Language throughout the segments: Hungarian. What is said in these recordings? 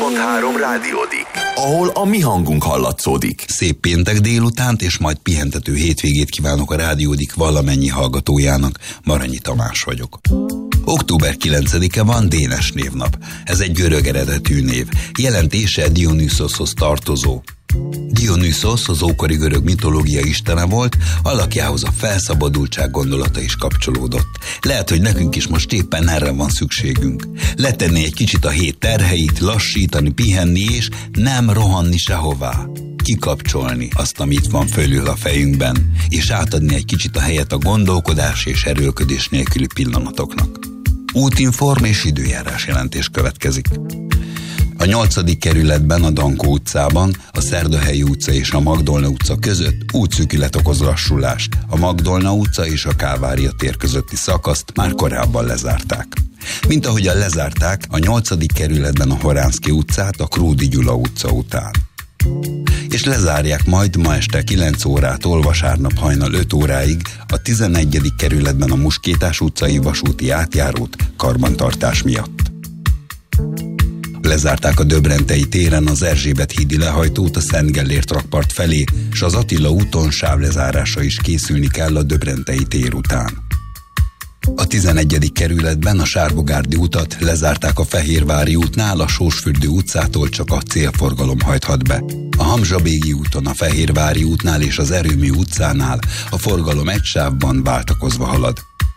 rádiódik, ahol a mi hangunk hallatszódik. Szép péntek délutánt és majd pihentető hétvégét kívánok a rádiódik valamennyi hallgatójának. Maranyi Tamás vagyok. Október 9-e van Dénes névnap. Ez egy görög eredetű név. Jelentése Dionyszoshoz tartozó. Dionyszos az ókori görög mitológia istene volt, alakjához a felszabadultság gondolata is kapcsolódott. Lehet, hogy nekünk is most éppen erre van szükségünk. Letenni egy kicsit a hét terheit, lassítani, pihenni és nem rohanni sehová. Kikapcsolni azt, amit van fölül a fejünkben, és átadni egy kicsit a helyet a gondolkodás és erőlködés nélküli pillanatoknak. Útinform és időjárás jelentés következik. A 8. kerületben, a Dankó utcában, a Szerdahelyi utca és a Magdolna utca között útszűkület okoz lassulást. A Magdolna utca és a Kálvária tér közötti szakaszt már korábban lezárták. Mint ahogyan lezárták a 8. kerületben a Horánszky utcát a Krúdy Gyula utca után. És lezárják majd ma este 9 órától vasárnap hajnal 5 óráig a 11. kerületben a Muskétás utcai vasúti átjárót karbantartás miatt. Lezárták a Döbrentei téren az Erzsébet hídi lehajtót a Szent Gellért rakpart felé, és az Attila úton sávlezárása is készülni kell a Döbrentei tér után. A 11. kerületben a Sárbogárdi utat lezárták a Fehérvári útnál, a Sósfürdő utcától csak a célforgalom hajthat be. A Hamzsabégi úton, a Fehérvári útnál és az Erőmű utcánál a forgalom egy sávban váltakozva halad.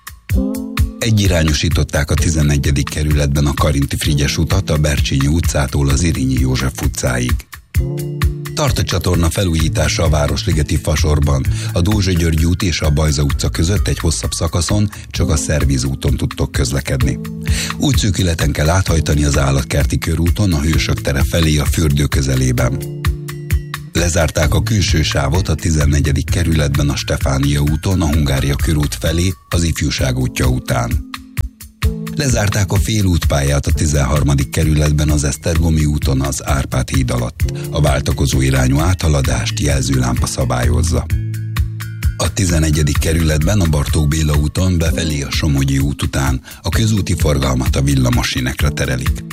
Egyirányosították a 11. kerületben a Karinti Frigyes utat a Bercsényi utcától az Irényi József utcáig. Tart a csatorna felújítása a Városligeti Fasorban, a Dózsa György út és a Bajza utca között egy hosszabb szakaszon csak a Szervíz úton tudtok közlekedni. Útszűkületen kell áthajtani az Állatkerti körúton a Hősök tere felé a fürdő közelében. Lezárták a külső sávot a 14. kerületben a Stefánia úton a Hungária körút felé az Ifjúság útja után. Lezárták a félútpályát a 13. kerületben az Esztergomi úton az Árpád híd alatt. A váltakozó irányú áthaladást jelzőlámpa szabályozza. A 11. kerületben a Bartók Béla úton befelé a Somogyi út után a közúti forgalmat a villamosinekre terelik.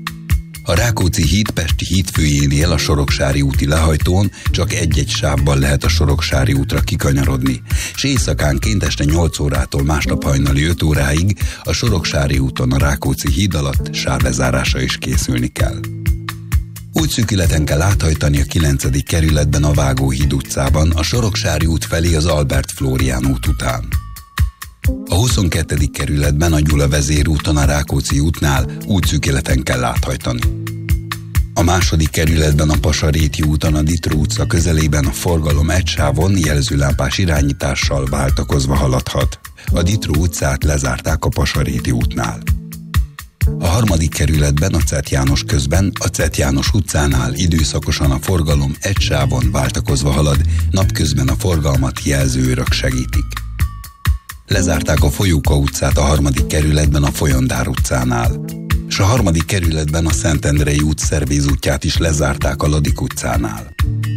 A Rákóczi híd Pesti hídfőjénél a Soroksári úti lehajtón csak egy-egy sávban lehet a Soroksári útra kikanyarodni, és éjszakánként este 8 órától másnap hajnali 5 óráig a Soroksári úton a Rákóczi híd alatt sávlezárása is készülni kell. Útszűkületen kell áthajtani a 9. kerületben a Vágóhíd utcában a Soroksári út felé az Albert Flórián út után. A 22. kerületben a Gyula vezérúton a Rákóczi útnál útszűkületen kell áthajtani. A 2. kerületben a Pasaréti úton a Ditró utca közelében a forgalom egy sávon jelzőlámpás irányítással váltakozva haladhat. A Ditró utcát lezárták a Pasaréti útnál. A 3. kerületben a Czett János közben a Czett János utcánál időszakosan a forgalom egy sávon váltakozva halad, napközben a forgalmat jelzőőrök segítik. Lezárták a Folyóka utcát a 3. kerületben a Folyondár utcánál, és a 3. kerületben a Szentendrei út Szervéz útját is lezárták a Ladik utcánál.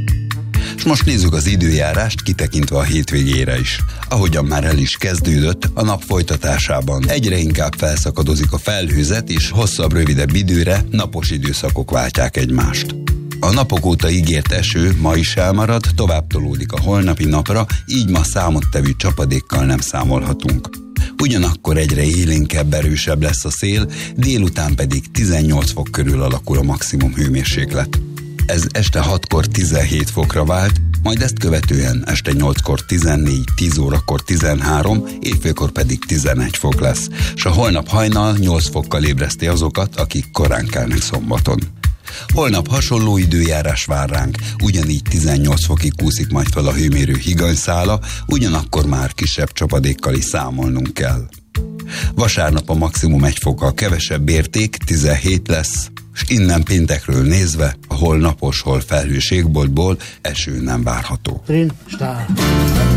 És most nézzük az időjárást, kitekintve a hétvégére is. Ahogyan már el is kezdődött, a nap folytatásában egyre inkább felszakadozik a felhőzet, és hosszabb, rövidebb időre napos időszakok váltják egymást. A napok óta ígért eső ma is elmarad, tovább tolódik a holnapi napra, így ma számottevő csapadékkal nem számolhatunk. Ugyanakkor egyre élénkebb, erősebb lesz a szél, délután pedig 18 fok körül alakul a maximum hőmérséklet. Ez este 6-kor 17 fokra vált, majd ezt követően este 8-kor 14, 10 órakor 13, évfélkor pedig 11 fok lesz, s a holnap hajnal 8 fokkal ébreszti azokat, akik korán kelnek szombaton. Holnap hasonló időjárás vár ránk, ugyanígy 18 fokig kúszik majd fel a hőmérő higanyszála, ugyanakkor már kisebb csapadékkal is számolnunk kell. Vasárnap a maximum 1 fokkal kevesebb érték, 17 lesz, és innen péntekről nézve, hol napos, hol felhős égboltból eső nem várható.